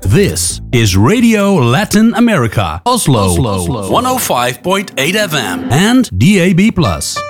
This is Radio Latin America, Oslo, 105.8 FM and DAB+.